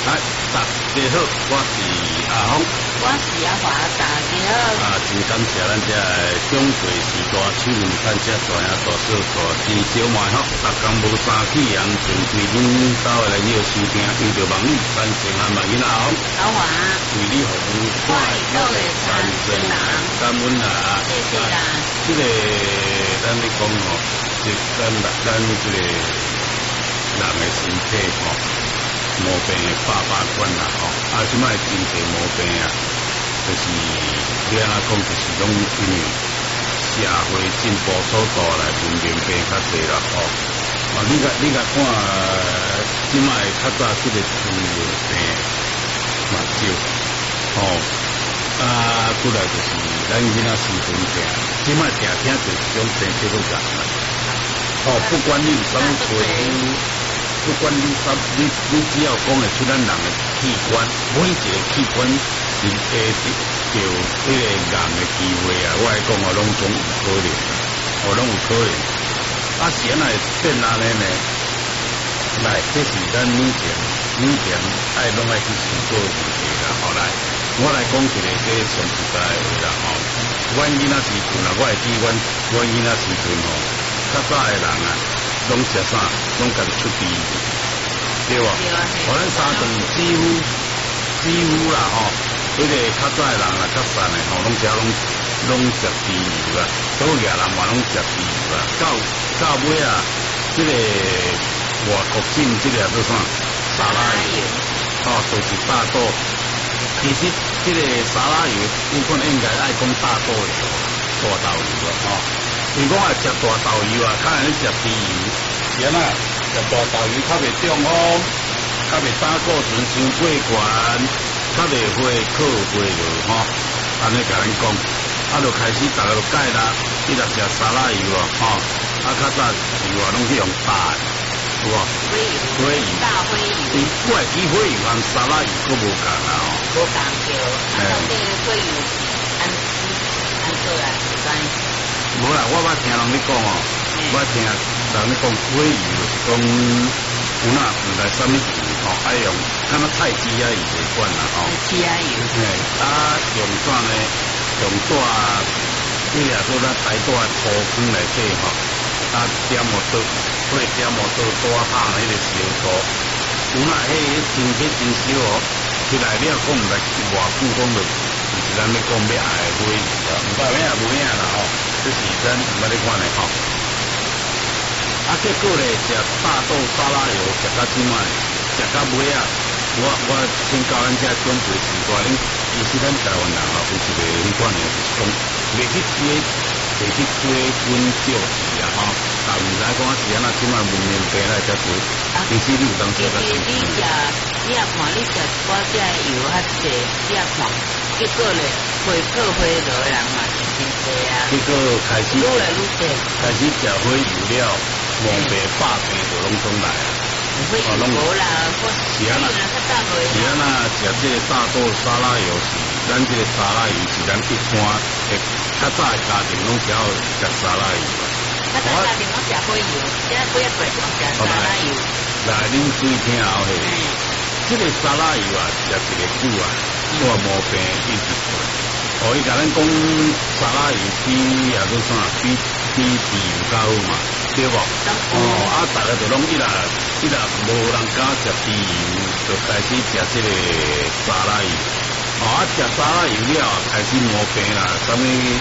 大家好，我是阿峰， 我是阿华，大家好。 真感谢咱这中贵时代手运咱这大兄大嫂大姊小妹吼，逐工无三起人，全归恁兜来了收听，遇到网友，咱平安嘛囡阿峰， 阿华， 为你服务， 快乐的三生人， 感恩啦， 谢谢啦。 这个咱咧讲吼，是咱这个人的身体吼。毛病的百款啦吼，即摆真侪毛病啊，就是你安怎讲，就是拢因为社会进步速度来文明病较侪啦吼。你甲看，即摆较早即个糖尿病嘛少，吼过来就是咱囡仔生存病，即摆听就是种病叫做癌啦。不管你有啥物皮肤。不管你只要讲得出咱人的器官，每一个器官是会着迄个癌的机会啊！我来讲拢总有可能，拢有可能。是安会变安尼呢？来，这是咱女性爱拢爱去思考问题啦。好来，我来讲一个这上实在的话啦吼。阮囡仔时阵啊，我会记阮囡仔时阵吼，较早的人啊。拢食啥？拢家己出猪，对无？可能三顿几乎啦吼，迄个较早的人啊，较瘦的吼，拢食猪油啦，倒野人嘛拢食猪油啦。到尾啊，这个外国进这个叫做啥？沙拉油，就是大豆。其实这个沙拉油，部分应该爱讲大豆油、大豆油啊，如果爱食大豆油啊，较安尼食猪油，是安那食大豆油较袂中风，较袂胆固醇伤过悬，较袂会靠过落吼。安尼甲咱讲，就开始大家就改啦，伊若食沙拉油咯吼，较早油啊拢去用大的，有无？ 灰油，大灰油。 我会记灰油和沙拉油佫无共啊吼。 无共着，到底灰油安做啊？唔知。 无啦，我捌听人咧讲哦，我听人咧讲灰油就是讲有哪唔知啥物油吼，爱用敢若菜籽仔油袂管啦吼。 籽仔油。 用怎呢？用带，你若说咱台带土坑内底吼，点毛刀，或者点毛刀带下迄个小土，有哪迄真烧哦，出来了讲唔知偌久讲着，就是咱咧讲要爱的灰油啦，唔知咩无影啦吼。这是咱唔捌咧看咧吼，结果咧食大豆沙拉油食到即摆，食到尾啊，我先教咱遮中国时代，其实咱台湾人啊，有一个迄款诶，就是讲袂去追根究底啊吼，但毋知讲是安那即摆文明病来遮多，其实你有当时个。 你也看，你食我遮油较济，你也看，结果咧回落的人嘛是真济啊。 结果开始愈来愈济， 开始食火油了，毛病百病就拢总来啊。 火油无啦，是安那食这个大豆沙拉油是，咱这个沙拉油是咱一般诶，较早的家庭拢只好食沙拉油啊。 较早家庭拢食火油，现在不要过讲食沙拉油。 来，恁注意听后嘿。这个沙拉油啊，食一个久啊，我毛病一直出。伊甲咱讲沙拉油比也做啥，比猪油较好嘛，对无？大家就拢伊若无人敢食猪油，就开始食这个沙拉油。食沙拉油了，开始毛病啦，啥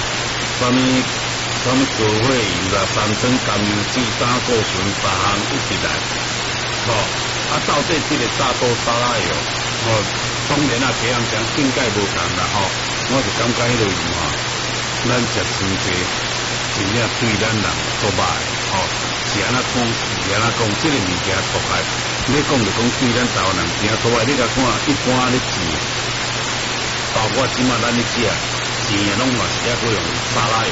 物高血油啦、三酸甘油酯、胆固醇3项一直来。到底这个大豆沙拉油，当然啊，其他人境界无同啦吼，我就感觉迄个油啊，咱食真济，真正对咱人做歹吼，是安那讲，是安那讲，这个物件毒害，你讲就讲对咱台湾人真做歹，你甲看一般咧钱，包括即马咱咧食钱拢嘛是还佫用沙拉油，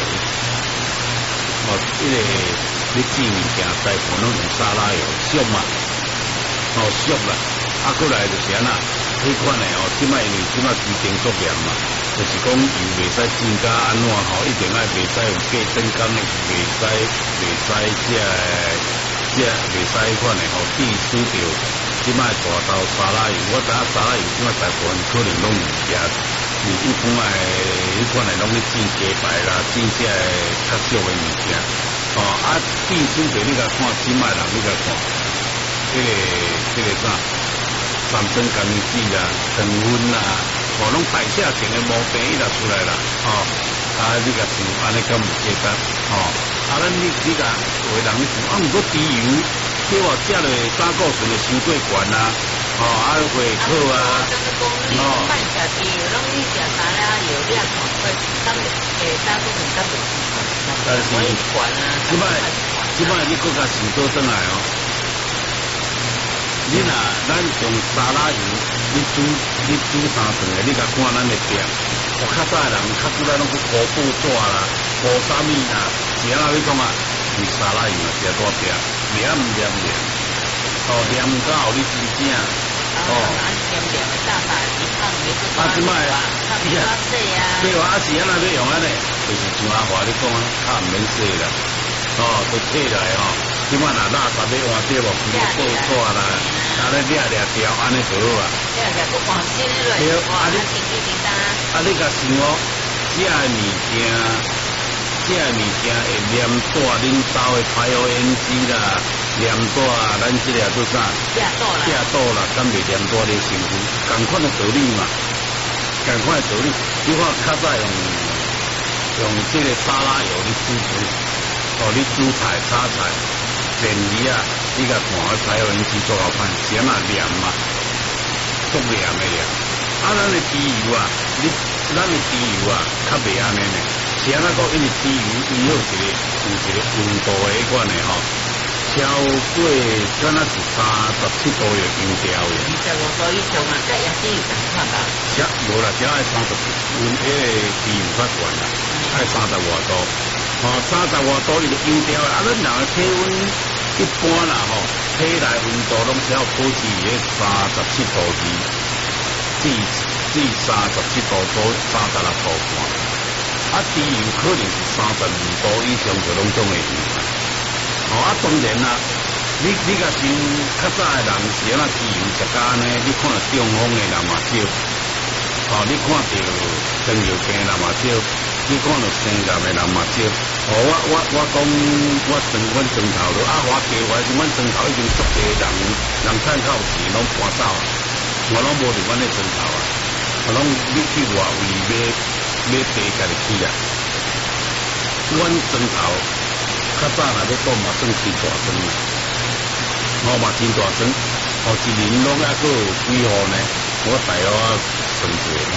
这个你煮物件大部分拢用沙拉油，俗嘛。俗啦，过来就是安那，迄款诶即摆因为即摆基层作业嘛，就是讲油袂使增加安怎一定爱袂使有过增甘诶，袂使袂使迄款诶地使着即摆大豆沙拉油，我知影沙拉油即摆大部分可能拢毋食，一般诶，迄款诶拢咧煎鸡排啦，煎些较俗诶物件。哦，啊，变主者你甲看即摆人，你甲看，迄个啥，三珍甘油酯啦，糖分啦，哦，拢代谢性诶毛病伊就出来啦，哦，啊，你甲想安尼敢毋简单，哦，啊，咱你甲有诶人你想，啊，毋过猪油。叫我食落胆固醇就伤过悬啦，哦，啊会好啊， 哦，卖食猪油，拢去食沙拉油，你也看会胆固醇敢袂但是悬啊， 即摆你搁较想倒转来哦，你若咱用沙拉油，你煮三顿的，你甲看咱的店，我较早的人较久来拢去糊布纸啦，糊啥物啦，是安怎你讲啊？是沙拉油食多点，黏唔黏黏？哦，黏到后你真正哦，黏黏的大把一放没个啊，即摆对啊，是安那要用安尼，就是像阿华你讲啊，较唔免洗啦，哦，都退来哦。即摆若垃圾要换掉无，全部报纸啦，啊咧掠掉安尼就好啊。 掠不放心嘞，哇，你啊，你甲想哦，食物件。这物件会黏带恁兜的排油烟机啦，黏带咱这个做啥？壁倒啦，敢袂黏带你身躯？同款的道理嘛，同款的道理。你看较早用这个沙拉油你煮煮，哦，你煮菜炒菜，便宜啊！你甲看个排油烟机做好看，是安那黏嘛？足黏的呀！啊，咱的猪油啊，咱的猪油啊，较袂安尼呢。是安怎讲？因为猪油伊有一个温度的迄款的吼，超过敢若是37度的油条的。 35度以上啊，甲椰子油同款吧？ 无啦，只爱30温，迄个猪油较悬啦，爱30外度。哦，30外度伊就油条的。啊，咱人的体温一般啦吼，体内温度拢只要保持伫37度至37度左36度半。啊，猪油可能是32度以上就拢种会用。哦，啊，当然啦，你甲想较早的人是安那猪油食甲安尼，你看到中风的人嘛少，哦，你看到糖尿病人嘛少，你看到生癌的人嘛少。哦，我讲我阮庄头了，啊，我计划是阮庄头已经足多人参考钱拢搬走，我拢无伫阮的庄头啊，我拢你去外位买地家己起啊！阮庄头较早若要讲嘛，算真大庄啦，我嘛真大庄，哦，一年拢还佫有几户呢？我大约算过吼。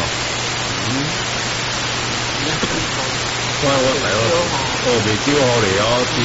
我大约袂少户咧哦，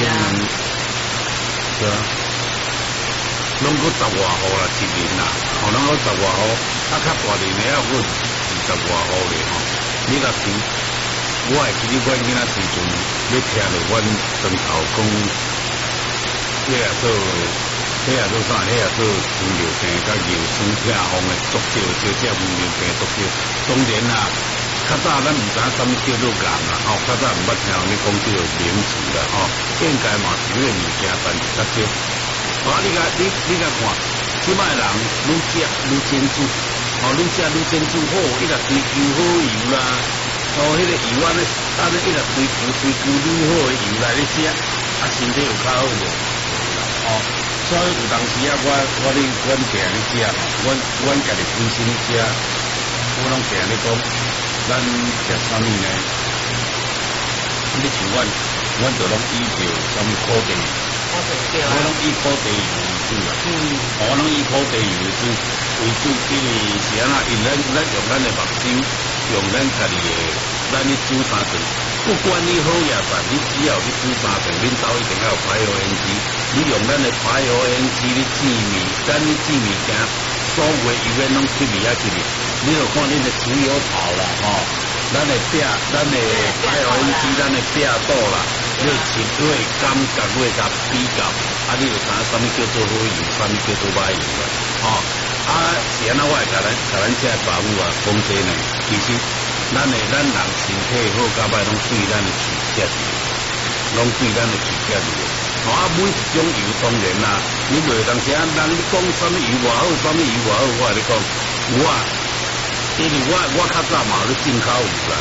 对啊，拢佫10外户啦，一年啦，哦，拢佫10外户，啊，较大年的还佫20外户咧吼。你若是，我会记得阮囡仔时阵，要听着阮庄头讲，迄也做啥？迄也做糖尿病甲腰酸痛风的足少，这温尿病足少。当然啦，较早咱毋知啥物叫做癌啦，吼，较早毋捌听你讲叫做名词啦，吼，应该嘛是迄个物件，但是较少。啊，你甲看，即摆人愈食愈清楚。哦，愈食愈清楚好，伊若追求好油啦，哦，迄个油安尼伊若追求愈好的油来咧食，啊，身体有较好无？哦，所以有当时啊，阮定咧食，阮家己本身食，我拢定咧讲，咱食啥物呢？你像阮就拢依照啥物固定。我拢以土地油为主啦，我拢以土地油为主，因为是安那，因咱用咱的目睭，用咱家己的，咱去煮三顿，不管你好也歹，你只要去煮三顿，恁兜一定要有排油烟机，你用咱的排油烟机你煮面，咱你煮物件，所有油烟拢吸味啊吸味，你就看恁的猪油头啦，吼，咱的排油烟机，咱的壁肚啦。你切对感觉对甲比较，啊，你就知影啥物叫做好油，啥物叫做歹油啦，吼，啊，是安那我会甲咱这爸母啊讲这呢，其实咱人身体好甲歹拢对咱的取决，拢对咱的取决的， 每一种油当然啦，你袂当时啊，人你讲什么油偌好，什么油偌好，我跟你讲，因为我较早嘛有咧进口油啦，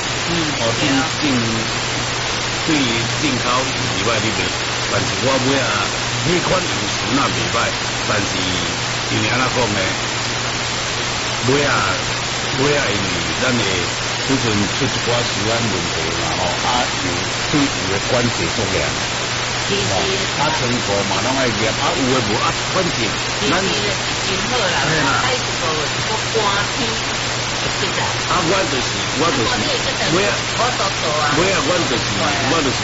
对进口油以外你袂，但是我买啊，迄款油丝那袂歹，但是像安怎讲呢？买啊，因为咱的之前出一寡食安问题嘛吼，油对油的管制足严。全部嘛拢爱验，有诶无反正咱真好啦，爱一个寒天去啦。 我就是我就是我就是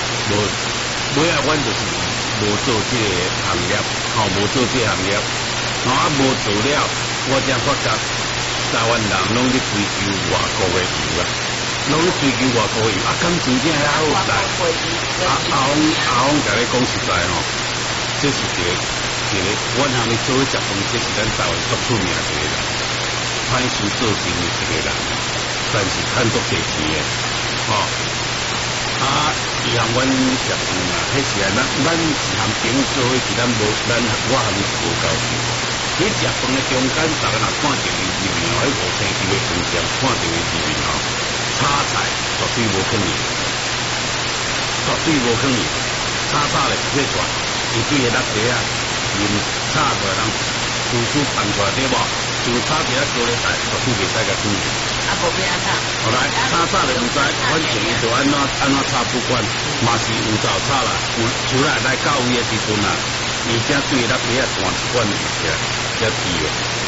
无做这个行业，无做这个行业，无做了，我才发觉台湾人拢咧追求外国的油啊。拢追求外国油，敢真正遐好食？阿翁甲你讲实在吼，这是一个，我向你做食饭，这是咱台湾足出名一个人，歹势做生意一个人，但是赚足济钱的，伊向阮食饭啊，迄时啊，咱一项朋友做伙是咱无，我和你无交情。你食饭的中间，逐个若看到伊入面迄5星级的饭店，看到伊入面炒菜绝对无可能，炒咧不会转，伊对个落地啊，用炒出来人厨办出来对无？就炒一个高丽菜，绝对袂使甲煮。 无变啊炒。 后来炒咧毋知，反正伊就安怎炒不管，嘛是有照炒啦。出来到位的时阵啊，伊才对落地啊换一罐油起来，才低的，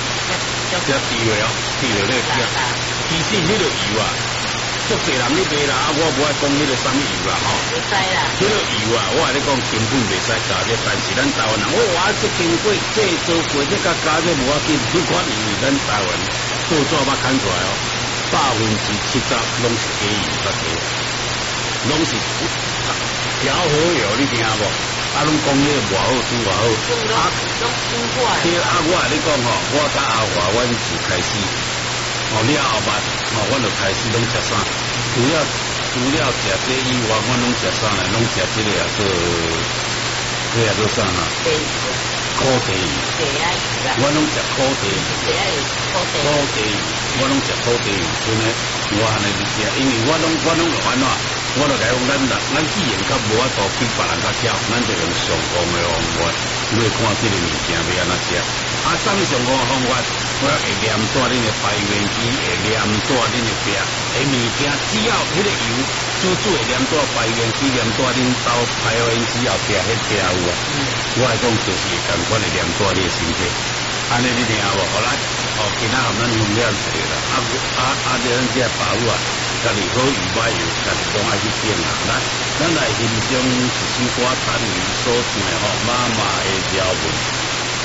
低了咧个。其实迄个油啊。足侪人咧卖啦，我无爱讲迄个什么油啦吼。 会使啦。 迄个油啊，我跟你讲根本袂使加这，但是咱台湾人，这经过这做过这加这无要紧，这款油咱台湾做纸捌砍出来70%拢是假油发的，拢是调好油，你听无？拢讲迄个偌好煮偌好。 拢新货。 我跟你讲吼，我甲阿华阮就开始。了后捌，我就开始拢食啥？除了食这以外，我拢食啥呢？拢食这个做啥哈？烤地鱼。我拢食烤地鱼。烤地鱼，我拢食烤地鱼，真诶，我安尼去食，因为我拢就安怎？我就甲讲，咱既然较无法度比别人较少，咱就用上工的方法来看这个物件要安怎食。怎上工的方法？我会黏住恁的排烟机，会黏住恁的壁，物件只要迄个油煮会黏住排烟机，黏住恁兜排烟机后壁迄壁有啊。我来讲就是会共款会黏住你的身体。安尼你听无？好来，今仔含咱分享一个啦。咱这爸母啊，家己好油歹油，家己拢爱去点啊。来，咱来欣赏一首歌，陈雨所唱的妈妈的鸟文。